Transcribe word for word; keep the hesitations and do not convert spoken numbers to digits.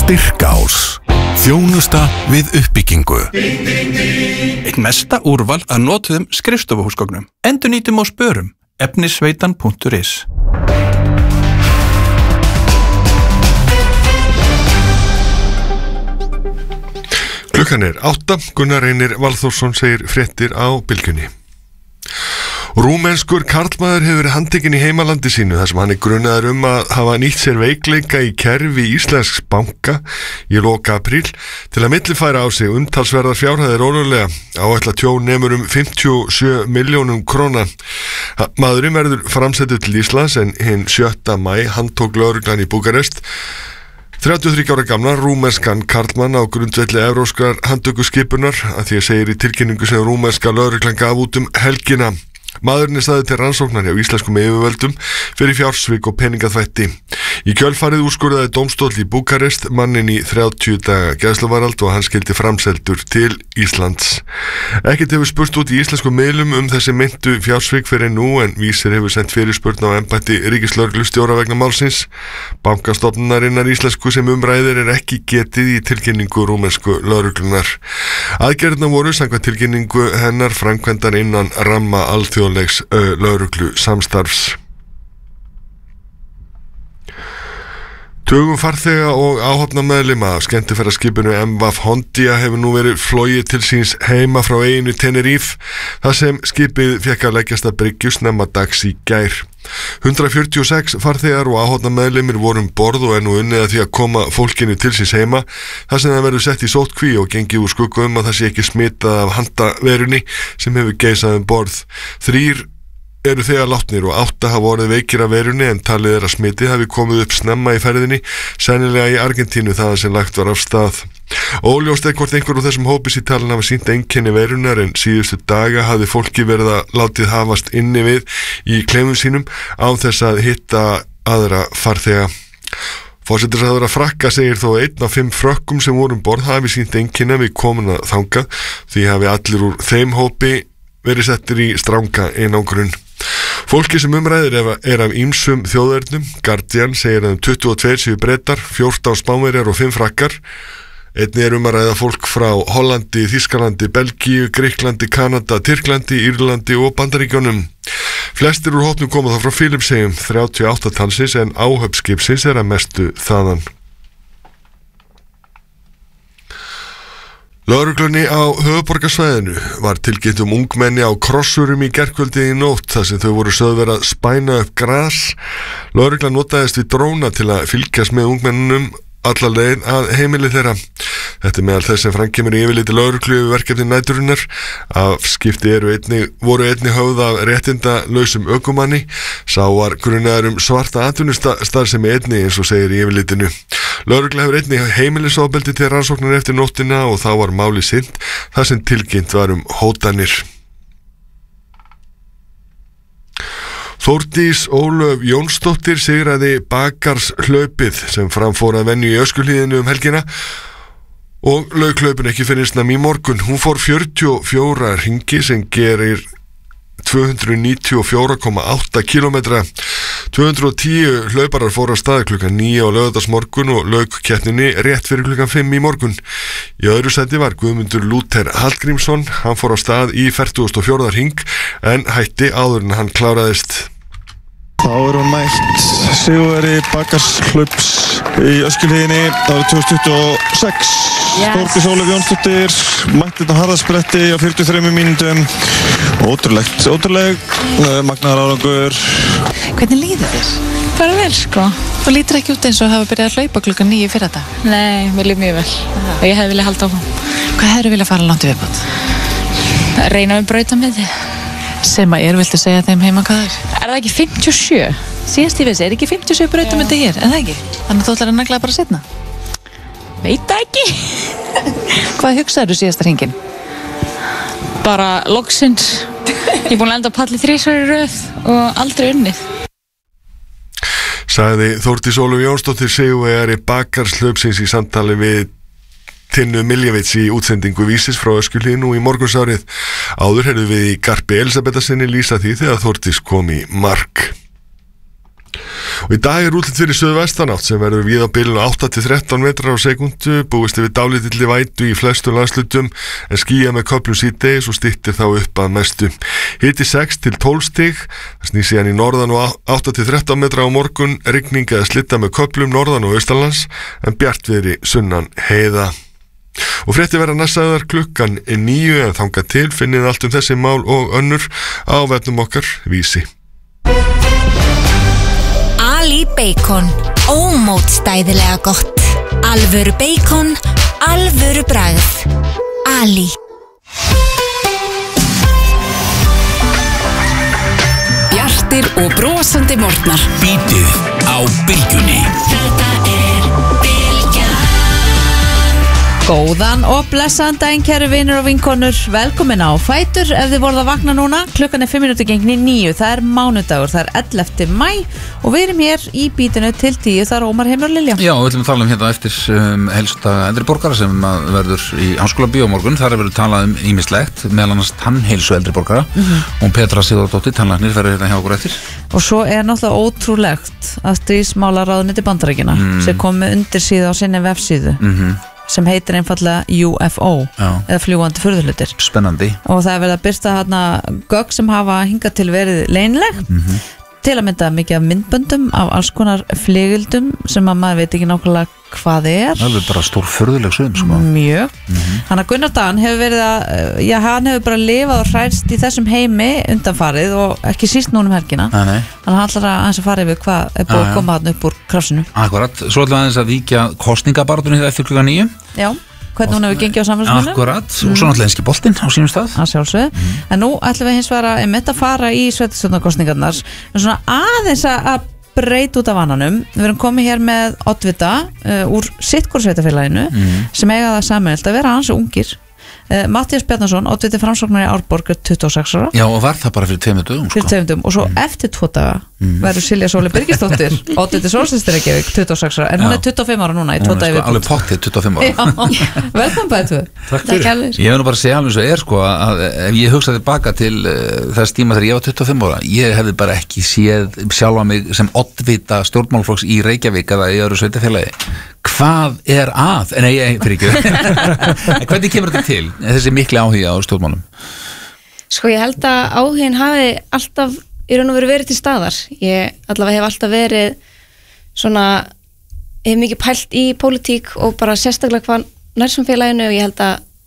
Styrkás. Þjónusta við uppbyggingu. Eitt mesta úrval að notuðum skrifstofuhúsgögnum. Endurnýtum og spörum. efnisveitan punktur is. Klukkan er átta, Gunnar Reynir Valþórsson segir fréttir á Bylgjunni. Rúmenskur karlmaður hefur verið handtekinn í heimalandi sínu þar sem hann er grunaður um að hafa nýtt sér veikleika í kerfi íslensks banka í loka apríl til að millifæra á sig umtalsverðar fjárhæðir ólöglega. Áætlað tjón nemur um fimmtíu og sjö milljónum króna. Maðurinn verður framsettur til Íslands en hinn sjötta maí handtók lögreglan í Búkarest þrjátíu og þriggja ára gamlan rúmenskan karlmann á grundvelli evrópskrar handtökuskipunar að því að segir í tilkynningu sem rúmenska lögreglan gaf út um helgina. Maðurinn er staðið til rannsóknar hjá íslenskum yfirvöldum fyrir fjársvik og peningaþvætti. Í kjölfarið úrskurðaði dómstóll í Búkarest mannin í þrjátíu daga gæsluvarðhald og hann skyldi framseldur til Íslands. Ekkert hefur spurt út í íslenskum miðlum um þessi meintu fjársvik fyrir nú en Vísir hefur sendt fyrirspurn á embætti ríkislögreglustjóra vegna málsins. Bankastofnunarinnar íslensku sem umræðir er ekki getið í tilkynningu rúmensku lögreglunar. Aðgerðirnar voru samkvæmt tilkynningu hennar framkvæmdar innan ramma alþjóðlegs lögreglu samstarfs. Tugum farþega og áhafnarmeðlima af skemmtiferðaskipinu M V Hondia hefur nú verið flogið til síns heima frá eyjunni Tenerife þar sem skipið fékk að leggjast að bryggju snemma dags í gær. hundrað fjörutíu og sex farþegar og áhafnarmeðlimir voru um borð og er nú unnið að því að koma fólkinu til síns heima þar sem það verður sett í sóttkví og gengið úr skugga um að það sé ekki smitað af handaverunni sem hefur geisað um borð. Þrír eru þegar látnir og átta hafa orðið veikir af verunni en talið er að smitið hafi komið upp snemma í ferðinni, sennilega í Argentínu þaðan sem lagt var af stað. Óljóst er hvort einhver úr þessum hópi sítalin hafa sýnt einkenni verunnar en síðustu daga hafði fólki verið að látið hafast inni við í kleifum sínum án þess að hitta aðra farþega. Forsetisráðherra Frakka segir þó einn af fimm frökkum sem voru um borð hafi sýnt einkenni við komuna þangað því hafi allir úr þeim hópi verið settir í stranga einangrun. Fólki sem umræðir er af ýmsum þjóðernum. Guardian segir að um tuttugu og tveir séu Bretar, fjórtán Spánverjar og fimm Frakkar. Einnig er um að ræða fólk frá Hollandi, Þýskalandi, Belgíu, Grikklandi, Kanada, Tyrklandi, Írlandi og Bandaríkjunum. Flestir úr hópnum koma þá frá Filippseyjum, þrjátíu og átta talsins en áhöfn skipsins er að mestu þaðan. Lögreglunni á höfuðborgarsvæðinu var tilkynnt um ungmenni á krossurum í gærkvöldi í nótt þar sem þau voru sögð vera að spæna upp gras. Lögreglan notaðist við dróna til að fylgjast með ungmennunum alla leið að heimili þeirra. Þetta er meðal þess sem framkemur í yfirliti lögreglu yfir verkefni næturinnar. Afskipti eru einnig, voru einnig höfð af réttinda lausum ökumanni. Sá var grunaður um svarta atvinnustarfsemi einnig eins og segir í yfirlitinu. Lögregla hefur einnig heimilisofbeldi til rannsóknar eftir nóttina og þá var máli sinnt þar sem tilkynnt var um hótanir. Þórdís Ólöf Jónsdóttir sigraði Bakarshlaupið sem framfór að venju í Öskjuhlíðinu um helgina og lauk hlaupin ekki fyrir snam í morgun. Hún fór fjörutíu og fjóra hringi sem gerir tvö hundruð níutíu og fjögur komma átta kílómetra. tvö hundruð og tíu hlauparar fóru á stað klukkan níu á laugardagsmorgun og lauk keppninni rétt fyrir klukkan fimm í morgun. Í öðru sæti var Guðmundur Lúther Hallgrímsson. Hann fór á stað í fertugasta og fjórða hring en hætti áður en hann kláraðist. Þá er hún mælt sigurvegari Bakarshlaups í Öskjuhlíðinni árið tvö þúsund tuttugu og sex. Yes. Þórdís Ólöf Jónsdóttir mætti þetta harðaspretti á fjörutíu og þremur mínútum. Ótrúlegt, ótrúleg, magnaður árangur. Hvernig líður þér? Bara vel sko. Þú lítur ekki út eins og hafa byrjað að hlaupa klukkan níu fyrir þetta? Nei, mér líður mjög vel. Og ég hefði viljað halda áfram. Hvað hefur viljað fara langt í viðbót? Reyna við brautamið. Sem að er, viltu segja þeim heima hvað er? Er það ekki fimmtíu og sjö? Síðast ég veist, er ekki fimmtíu og sjö brautamið hér, en það ekki? Þannig að þú ætlar að negla bara setna? Veit það ekki. Hvað hugsaðu síðasta hringin? Bara loksins. Ég er búin að enda á palli þrisvar í röð og aldrei unnið. Sagði Þórdís Ólöf Jónsdóttir sigurvegari Bakarshlaupsins í samtali við Tinnu Miljavits í útsendingu Vísis frá Öskjuhlíðinu í morgunsárið. Áður heyrðum við í Garpi Elísabetharsyni lýsa því þegar Þórdís kom í mark. Og í dag er útlit fyrir suðvestanátt sem verður víða á bilinu átta til þrettán metrar á sekúndu, búist yfir dálítilli vætu í flestu landslutum en skýjað með köflum síðdegis og styttir þá upp að mestu. Hiti sex til tólf stig, það snýr síðan í norðan og átta til þrettán metra á morgun, rigning eða slitta með köflum norðan og austanlands en bjartviðri sunnan heiða. Og frétti verða næstæðar klukkan níu en þangað til finnið allt um þessi mál og önnur á vefnum okkar Vísi. Ali Bacon, ómótstæðilega gott. Alvöru bacon, alvöru bragð. Ali. Bjartir og brosandi morgnar. Bítið á bylgjunni. Þetta er Bylgjan. Góðan og blessaðan daginn, kæru vinir og vinkonur. Velkomin á Fætur. Ef þið voruð að vakna núna, klukkan er fimm mínútur gengin í níu. Það er mánudagur, það er ellefta maí og við erum hér í bítinu til tíu. Það er Ómar, Heimir og Lilja. Já, við ætlum að tala um hérna eftir um, helsta eldri borgara sem verður í Háskóla Bíó morgun. Það er verið talað um ýmislegt, meðal annars tannheilsu eldri borgara. Mm-hmm. Og Petra Sigurðardóttir, tannlæknir, verður hérna hjá okkur eftir. Og svo er náttúrulega ótrúlegt að stríðsmálaráðuneyti Bandaríkjanna mm. sem kom með undirsíðu á sinni vefsíðu. Mm-hmm. sem heitir einfallega U F O Já. eða fljúgandi furðuhlutir. Spennandi. Og það er verið að byrsta hérna gögn sem hafa hingað til verið leynileg mm-hmm. til að mynda mikið af myndböndum af alls konar flygildum sem að maður veit ekki nákvæmlega hvað er. Það er bara stór furðuleg sögum sko. Mjög. Mm-hmm. Þannig að Gunnar Dan hefur verið að já, hann hefur bara lifað og hræðst í þessum heimi undanfarið og ekki síst núna um helgina. Nei, nei. Þannig að hann ætlar að hans að fara yfir hvað er búið að koma þarna upp úr krafsinu. Akkurat. Svo ætlum við aðeins að víkja kosningabaráttunni þetta eftir klukkan níu. Já. Hvernig hún hefur gengið á samfélagsmiðlum. Akkurat, mm. og svo náttúrulega enski boltinn á sínum stað. Að sjálfsögðu. Mm. En nú ætlum við hins vegar að einmitt að fara í sveitarstjórnarkosningarnar en svona aðeins að breyta út af vananum. Við erum komið hér með oddvita uh, úr sittkur sveitarfélaginu mm. sem eiga það sameiginlegt að vera hans ungir. Uh, Matthías Bjarnason, oddviti Framsóknar í Árborg, tuttugu og sex ára. Já, og var það bara fyrir tveimur dögum sko. Fyrir tveimur dögum og svo mm. eftir tvo daga mm. verður Silja Sóli Birgisdóttir oddviti Sólsystir Reykjavík, tuttugu og sex ára en hún Já. er tuttugu og fimm ára núna í tvo dagi. Alveg pottið tuttugu og fimm ára. Velkom bæði tvö. Takk fyrir. Ég hef nú bara að segja alveg svo er sko að ef ég hugsaði tilbaka til uh, þess tíma þegar ég var tuttugu og fimm ára, ég hefði bara ekki séð sjálfa mig sem oddvita stjórnmálaflokks í Reykjavík eða í öðru sveitarfélagi. Hvað er að? Nei, ég fyrir ekki. Hvernig kemur þetta til? Þessi mikli áhuga á stjórnmálum? Sko ég held að áhugin hafi alltaf í raun og veru verið til staðar. Ég allavega hef alltaf verið svona, hef mikið pælt í pólitík og bara sérstaklega hvað nærsamfélaginu og ég held að